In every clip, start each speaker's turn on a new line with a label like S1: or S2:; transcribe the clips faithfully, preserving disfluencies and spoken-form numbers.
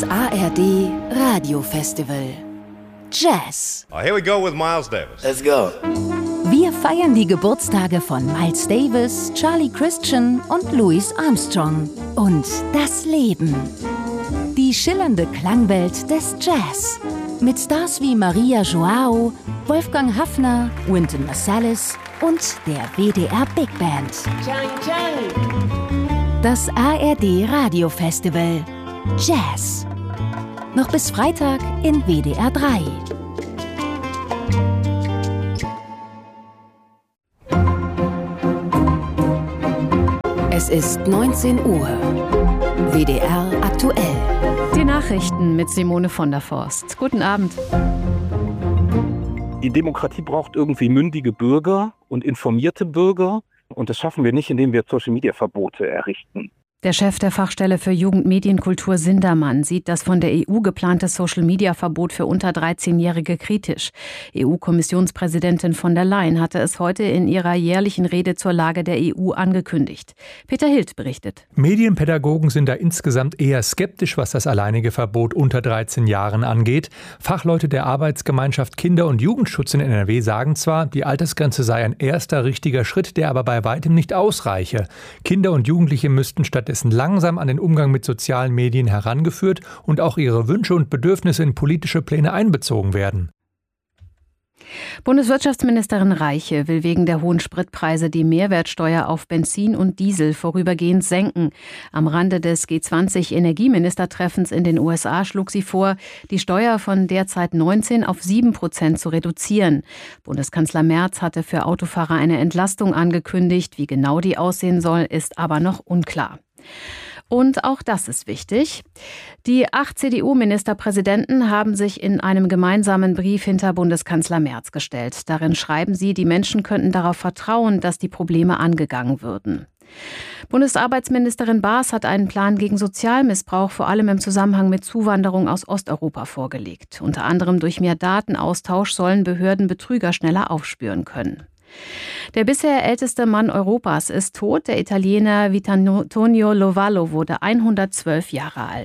S1: Das A R D Radiofestival Jazz.
S2: Oh, here we go with Miles Davis.
S3: Let's go.
S1: Wir feiern die Geburtstage von Miles Davis, Charlie Christian und Louis Armstrong. Und das Leben. Die schillernde Klangwelt des Jazz. Mit Stars wie Maria Joao, Wolfgang Haffner, Wynton Marsalis und der W D R Big Band.
S3: Chang, Chang.
S1: Das A R D Radiofestival Jazz. Noch bis Freitag in W D R drei. Es ist neunzehn Uhr. W D R aktuell.
S4: Die Nachrichten mit Simone von der Forst. Guten Abend.
S5: Die Demokratie braucht irgendwie mündige Bürger und informierte Bürger. Und das schaffen wir nicht, indem wir Social-Media-Verbote errichten.
S4: Der Chef der Fachstelle für Jugendmedienkultur Sindermann sieht das von der E U geplante Social-Media-Verbot für unter dreizehnjährige kritisch. E U-Kommissionspräsidentin von der Leyen hatte es heute in ihrer jährlichen Rede zur Lage der E U angekündigt. Peter Hild berichtet.
S6: Medienpädagogen sind da insgesamt eher skeptisch, was das alleinige Verbot unter dreizehn Jahren angeht. Fachleute der Arbeitsgemeinschaft Kinder- und Jugendschutz in N R W sagen zwar, die Altersgrenze sei ein erster richtiger Schritt, der aber bei weitem nicht ausreiche. Kinder und Jugendliche müssten stattdessen langsam an den Umgang mit sozialen Medien herangeführt und auch ihre Wünsche und Bedürfnisse in politische Pläne einbezogen werden.
S4: Bundeswirtschaftsministerin Reiche will wegen der hohen Spritpreise die Mehrwertsteuer auf Benzin und Diesel vorübergehend senken. Am Rande des G zwanzig Energieministertreffens in den U S A schlug sie vor, die Steuer von derzeit neunzehn auf sieben Prozent zu reduzieren. Bundeskanzler Merz hatte für Autofahrer eine Entlastung angekündigt. Wie genau die aussehen soll, ist aber noch unklar. Und auch das ist wichtig. Die acht C D U-Ministerpräsidenten haben sich in einem gemeinsamen Brief hinter Bundeskanzler Merz gestellt. Darin schreiben sie, die Menschen könnten darauf vertrauen, dass die Probleme angegangen würden. Bundesarbeitsministerin Baas hat einen Plan gegen Sozialmissbrauch, vor allem im Zusammenhang mit Zuwanderung aus Osteuropa, vorgelegt. Unter anderem durch mehr Datenaustausch sollen Behörden Betrüger schneller aufspüren können. Der bisher älteste Mann Europas ist tot. Der Italiener Vittorio Lovallo wurde hundertzwölf Jahre alt.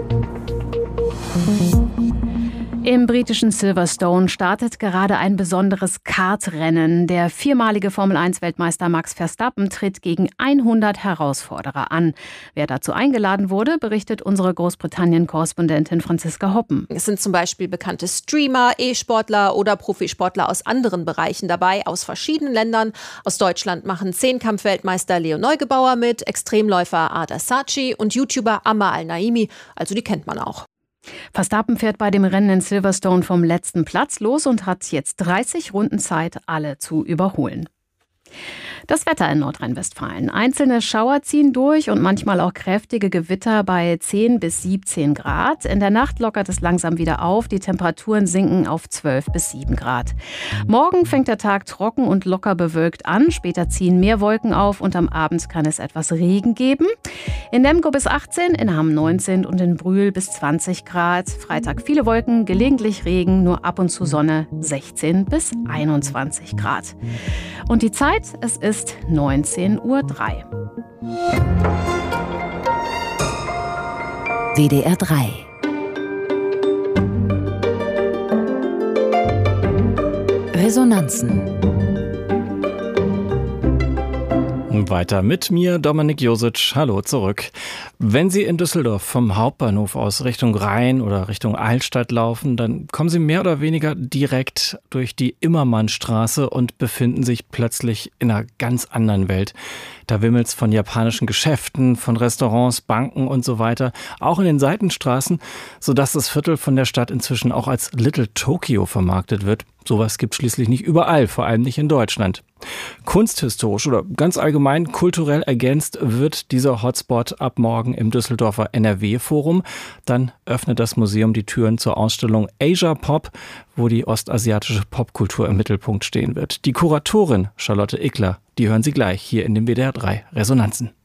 S4: Im britischen Silverstone startet gerade ein besonderes Kartrennen. Der viermalige Formel eins Weltmeister Max Verstappen tritt gegen hundert Herausforderer an. Wer dazu eingeladen wurde, berichtet unsere Großbritannien-Korrespondentin Franziska Hoppen.
S7: Es sind zum Beispiel bekannte Streamer, E-Sportler oder Profisportler aus anderen Bereichen dabei, aus verschiedenen Ländern. Aus Deutschland machen Zehnkampf-Weltmeister Leo Neugebauer mit, Extremläufer Ada Saci und YouTuber Amma Al-Naimi, also die kennt man auch.
S4: Verstappen fährt bei dem Rennen in Silverstone vom letzten Platz los und hat jetzt dreißig Runden Zeit, alle zu überholen. Das Wetter in Nordrhein-Westfalen. Einzelne Schauer ziehen durch und manchmal auch kräftige Gewitter bei zehn bis siebzehn Grad. In der Nacht lockert es langsam wieder auf. Die Temperaturen sinken auf zwölf bis sieben Grad. Morgen fängt der Tag trocken und locker bewölkt an. Später ziehen mehr Wolken auf und am Abend kann es etwas Regen geben. In Lemgo bis achtzehn, in Hamm neunzehn und in Brühl bis zwanzig Grad. Freitag viele Wolken, gelegentlich Regen, nur ab und zu Sonne, sechzehn bis einundzwanzig Grad. Und die Zeit, es ist neunzehn Uhr drei.
S1: W D R drei. Resonanzen.
S8: Weiter mit mir, Dominik Josic. Hallo zurück. Wenn Sie in Düsseldorf vom Hauptbahnhof aus Richtung Rhein oder Richtung Altstadt laufen, dann kommen Sie mehr oder weniger direkt durch die Immermannstraße und befinden sich plötzlich in einer ganz anderen Welt. Da wimmelt's von japanischen Geschäften, von Restaurants, Banken und so weiter, auch in den Seitenstraßen, sodass das Viertel von der Stadt inzwischen auch als Little Tokyo vermarktet wird. Sowas gibt es schließlich nicht überall, vor allem nicht in Deutschland. Kunsthistorisch oder ganz allgemein kulturell ergänzt wird dieser Hotspot ab morgen im Düsseldorfer N R W-Forum. Dann öffnet das Museum die Türen zur Ausstellung Asia Pop, wo die ostasiatische Popkultur im Mittelpunkt stehen wird. Die Kuratorin Charlotte Ickler, die hören Sie gleich hier in den W D R drei Resonanzen.